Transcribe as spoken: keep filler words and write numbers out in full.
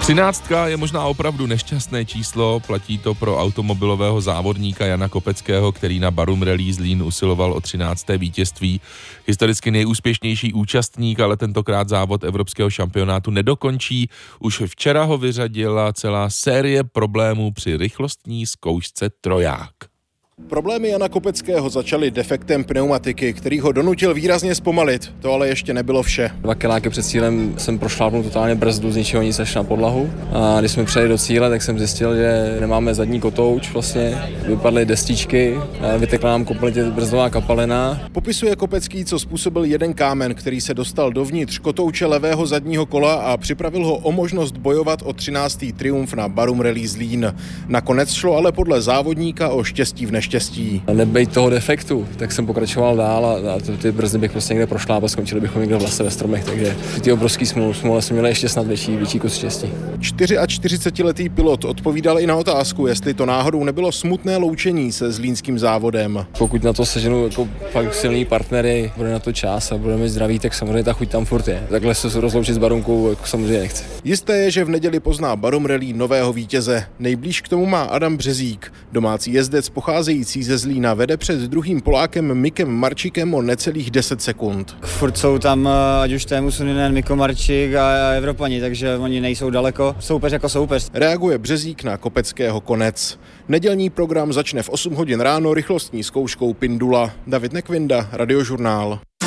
Třináctka je možná opravdu nešťastné číslo, platí to pro automobilového závodníka Jana Kopeckého, který na Barum Rally Zlín usiloval o třinácté vítězství. Historicky nejúspěšnější účastník, ale tentokrát závod evropského šampionátu nedokončí. Už včera ho vyřadila celá série problémů při rychlostní zkoušce Troják. Problémy Jana Kopeckého začaly defektem pneumatiky, který ho donutil výrazně zpomalit. To ale ještě nebylo vše. Dva kiláky před cílem jsem prošlápnul totálně brzdu, z ničeho nic až na podlahu. A když jsme přijeli do cíle, tak jsem zjistil, že nemáme zadní kotouč vlastně. Vypadly destičky, vytekla nám kompletně brzdová kapalina. Popisuje Kopecký, co způsobil jeden kámen, který se dostal dovnitř kotouče levého zadního kola a připravil ho o možnost bojovat o třináctý triumf na Barum Rally Zlín. Nakonec šlo ale podle závodníka o štěstí v neštěstí. Nebejt toho defektu, tak jsem pokračoval dál a, a ty brzdy bych prostě někde prošlápal, skončili bychom někde v lese ve stromech, takže ty obrovský smůl, smůle jsme měli ještě snad větší, větší kus štěstí. čtyřiadčtyřletý pilot odpovídal i na otázku, jestli to náhodou nebylo smutné loučení se zlínským závodem. Pokud na to seženu jako fakt silný partnery, bude na to čas a budeme zdraví, tak samozřejmě ta chuť tam furt je. Takhle se rozloučit s Barumkou jako samozřejmě nechci. Jisté je, že v neděli pozná Barum Rally nového vítěze. Nejblíž k tomu má Adam Březík. Domácí jezdec pocházející ze Zlína vede před druhým Polákem Mikem Marčikem o necelých deset sekund. Furt jsou tam ať už Teemu Suninen, Mikko Marčik a Evropani, takže oni nejsou daleko. Soupeř jako soupeř. Reaguje Březík na Kopeckého konec. Nedělní program začne v osm hodin ráno rychlostní zkouškou Pindula. David Nekvinda, Radiožurnál.